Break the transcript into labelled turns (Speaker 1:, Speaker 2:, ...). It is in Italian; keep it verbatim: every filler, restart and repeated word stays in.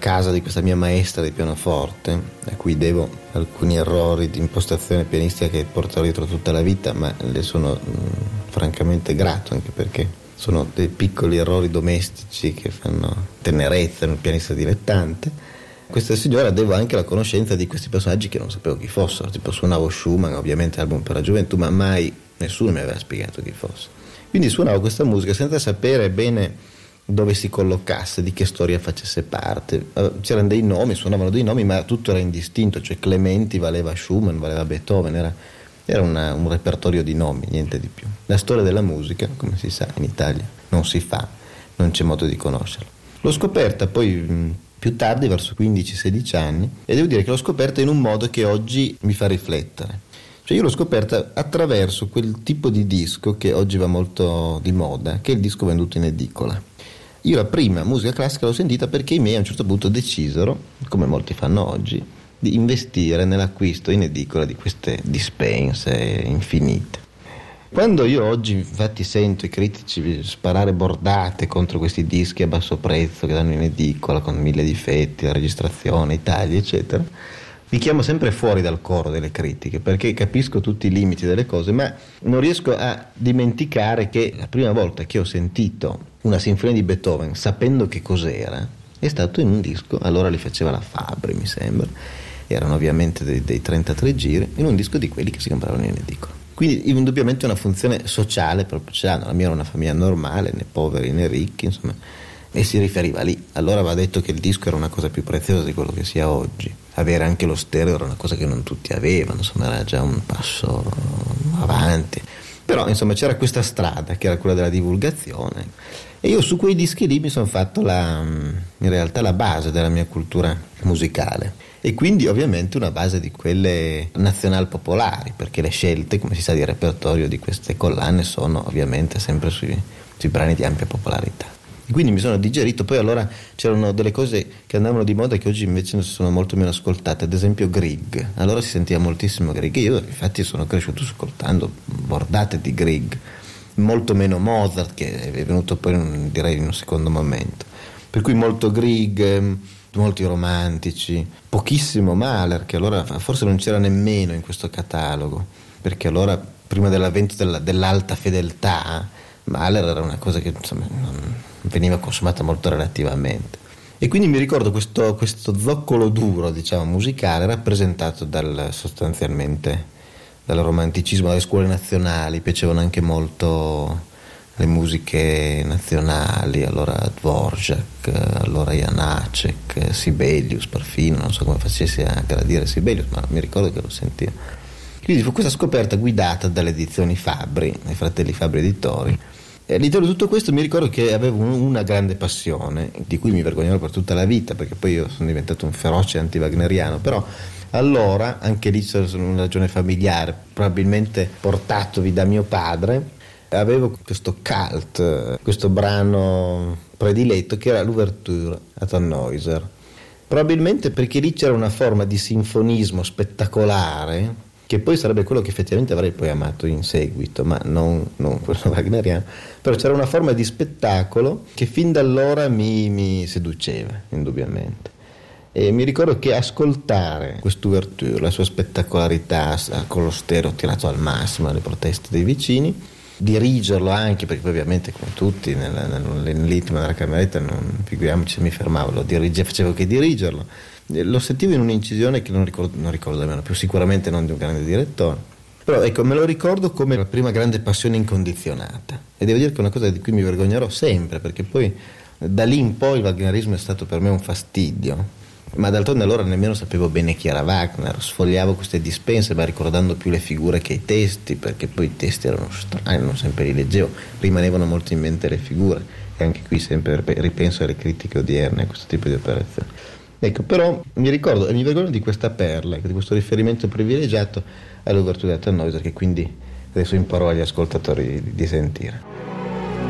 Speaker 1: casa di questa mia maestra di pianoforte, a cui devo alcuni errori di impostazione pianistica che porterò dietro tutta la vita, ma le sono mh, francamente grato, anche perché sono dei piccoli errori domestici che fanno tenerezza in un pianista dilettante. Questa signora devo anche la conoscenza di questi personaggi che non sapevo chi fossero, tipo suonavo Schumann, ovviamente album per la gioventù, ma mai nessuno mi aveva spiegato chi fosse. Quindi suonavo questa musica senza sapere bene dove si collocasse, di che storia facesse parte. C'erano dei nomi, suonavano dei nomi, ma tutto era indistinto, cioè Clementi valeva Schumann, valeva Beethoven, era, era una, un repertorio di nomi, niente di più. La storia della musica, come si sa, in Italia non si fa, non c'è modo di conoscerla. L'ho scoperta poi più tardi, verso quindici sedici anni, e devo dire che l'ho scoperta in un modo che oggi mi fa riflettere. Cioè io l'ho scoperta attraverso quel tipo di disco che oggi va molto di moda, che è il disco venduto in edicola. Io la prima musica classica l'ho sentita perché i miei a un certo punto decisero, come molti fanno oggi, di investire nell'acquisto in edicola di queste dispense infinite. Quando io oggi infatti sento i critici sparare bordate contro questi dischi a basso prezzo che danno in edicola con mille difetti, la registrazione, i tagli eccetera, mi chiamo sempre fuori dal coro delle critiche, perché capisco tutti i limiti delle cose, ma non riesco a dimenticare che la prima volta che ho sentito una sinfonia di Beethoven sapendo che cos'era è stato in un disco, allora li faceva la Fabbri mi sembra, erano ovviamente dei, dei trentatré giri, in un disco di quelli che si compravano in edicola. Quindi indubbiamente una funzione sociale proprio ce l'hanno. La mia era una famiglia normale, né poveri né ricchi, insomma, e si riferiva lì. Allora va detto che il disco era una cosa più preziosa di quello che sia oggi. Avere anche lo stereo era una cosa che non tutti avevano, insomma era già un passo avanti. Però insomma c'era questa strada che era quella della divulgazione e io su quei dischi lì mi sono fatto la, in realtà la base della mia cultura musicale. E quindi ovviamente una base di quelle nazional popolari, perché le scelte, come si sa, di repertorio di queste collane sono ovviamente sempre sui, sui brani di ampia popolarità. E quindi mi sono digerito, poi allora c'erano delle cose che andavano di moda che oggi invece sono molto meno ascoltate, ad esempio Grieg, allora si sentiva moltissimo Grieg, io infatti sono cresciuto ascoltando bordate di Grieg, molto meno Mozart che è venuto poi direi in un secondo momento, per cui molto Grieg, molti romantici, pochissimo Mahler, che allora forse non c'era nemmeno in questo catalogo, perché allora prima dell'avvento della, dell'alta fedeltà Mahler era una cosa che insomma non veniva consumata molto relativamente, e quindi mi ricordo questo, questo zoccolo duro, diciamo, musicale rappresentato dal sostanzialmente dal romanticismo, dalle scuole nazionali. Piacevano anche molto le musiche nazionali, allora Dvorak, allora Janacek, Sibelius perfino, non so come facessi a gradire Sibelius, ma mi ricordo che lo sentivo. Quindi fu questa scoperta guidata dalle edizioni Fabbri, i fratelli Fabbri editori. E all'interno di tutto questo mi ricordo che avevo una grande passione, di cui mi vergognerò per tutta la vita, perché poi io sono diventato un feroce anti-wagneriano, però allora, anche lì c'è una ragione familiare, probabilmente portatovi da mio padre, avevo questo cult, questo brano prediletto che era l'Ouverture a Tannhäuser, probabilmente perché lì c'era una forma di sinfonismo spettacolare che poi sarebbe quello che effettivamente avrei poi amato in seguito, ma non, non quello wagneriano, però c'era una forma di spettacolo che fin da allora mi, mi seduceva indubbiamente. E mi ricordo che ascoltare quest'ouverture, la sua spettacolarità con lo stereo tirato al massimo alle proteste dei vicini, dirigerlo anche, perché poi ovviamente come tutti nel, nel ritmo della cameretta, non figuriamoci se mi fermavo, lo dirige, facevo che dirigerlo, lo sentivo in un'incisione che non ricordo, non ricordo nemmeno più, sicuramente non di un grande direttore, però ecco, me lo ricordo come la prima grande passione incondizionata, e devo dire che è una cosa di cui mi vergognerò sempre, perché poi da lì in poi il wagnerismo è stato per me un fastidio. Ma d'altronde allora nemmeno sapevo bene chi era Wagner, sfogliavo queste dispense ma ricordando più le figure che i testi, perché poi i testi erano strani, non sempre li leggevo, rimanevano molto in mente le figure, e anche qui sempre ripenso alle critiche odierne a questo tipo di operazioni. Ecco, però mi ricordo e mi ricordo di questa perla, di questo riferimento privilegiato all'Ouverture a Tannhäuser, che quindi adesso imparò agli ascoltatori di, di sentire.